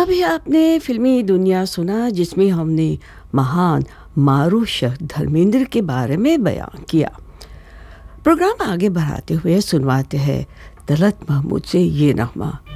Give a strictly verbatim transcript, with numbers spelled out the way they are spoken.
अभी आपने फ़िल्मी दुनिया सुना जिसमें हमने महान मारूफ शख्स धर्मेंद्र के बारे में बयान किया। प्रोग्राम आगे बढ़ाते हुए सुनवाते हैं तलत महमूद से ये नग़मा।